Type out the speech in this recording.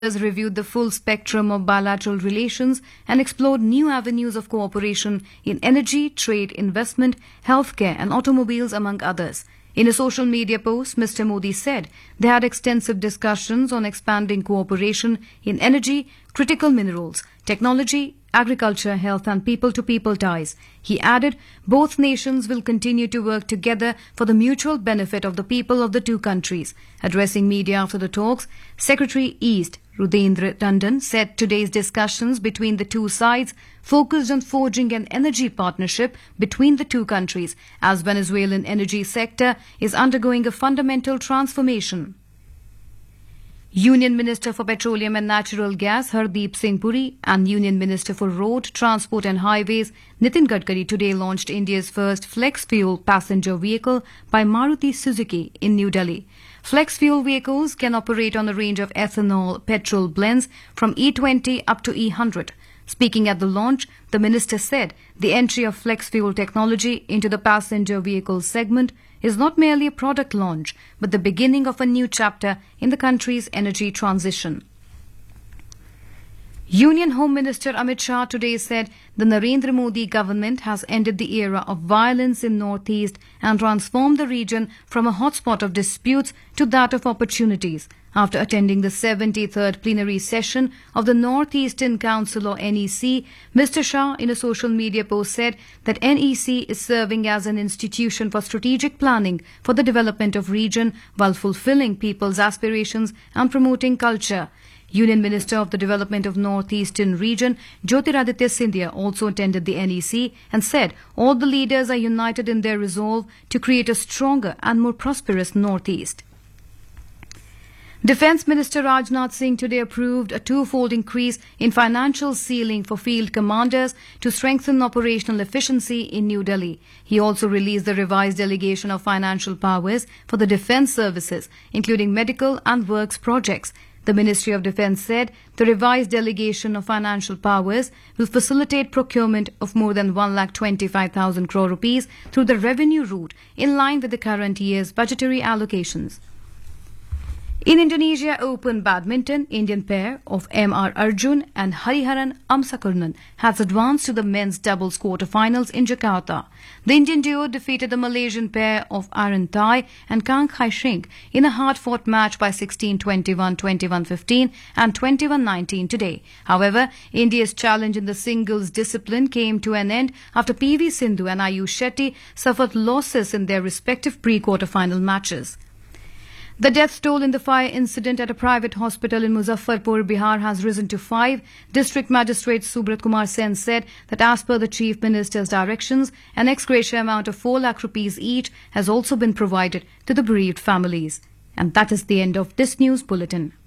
reviewed the full spectrum of bilateral relations and explored new avenues of cooperation in energy, trade, investment, healthcare and automobiles, among others. In a social media post, Mr. Modi said they had extensive discussions on expanding cooperation in energy, critical minerals, technology, agriculture, health and people-to-people ties. He added, both nations will continue to work together for the mutual benefit of the people of the two countries. Addressing media after the talks, Secretary East Rudendra Tandon said today's discussions between the two sides focused on forging an energy partnership between the two countries as Venezuelan energy sector is undergoing a fundamental transformation. Union Minister for Petroleum and Natural Gas Hardeep Singh Puri and Union Minister for Road, Transport and Highways Nitin Gadkari today launched India's first flex-fuel passenger vehicle by Maruti Suzuki in New Delhi. Flex-fuel vehicles can operate on a range of ethanol petrol blends from E20 up to E100. Speaking at the launch, the minister said the entry of flex-fuel technology into the passenger vehicle segment is not merely a product launch, but the beginning of a new chapter in the country's energy transition. Union Home Minister Amit Shah today said the Narendra Modi government has ended the era of violence in Northeast and transformed the region from a hotspot of disputes to that of opportunities. After attending the 73rd plenary session of the Northeastern Council or NEC, Mr. Shah in a social media post said that NEC is serving as an institution for strategic planning for the development of region while fulfilling people's aspirations and promoting culture. Union Minister of the Development of Northeastern Region, Jyotiraditya Scindia, also attended the NEC and said all the leaders are united in their resolve to create a stronger and more prosperous Northeast. Defence Minister Rajnath Singh today approved a twofold increase in financial ceiling for field commanders to strengthen operational efficiency in New Delhi. He also released the revised delegation of financial powers for the defence services, including medical and works projects. The Ministry of Defence said the revised delegation of financial powers will facilitate procurement of more than 1,25,000 crore rupees through the revenue route in line with the current year's budgetary allocations. In Indonesia Open Badminton, Indian pair of M.R. Arjun and Hariharan Amsakarnan has advanced to the men's doubles quarterfinals in Jakarta. The Indian duo defeated the Malaysian pair of Aaron Tai and Kang Hai Shing in a hard-fought match by 16-21, 21-15 and 21-19 today. However, India's challenge in the singles discipline came to an end after PV Sindhu and Ayush Shetty suffered losses in their respective pre-quarterfinal matches. The death toll in the fire incident at a private hospital in Muzaffarpur, Bihar has risen to 5. District Magistrate Subrat Kumar Sen said that as per the Chief Minister's directions, an ex gratia amount of 4 lakh rupees each has also been provided to the bereaved families. And that is the end of this news bulletin.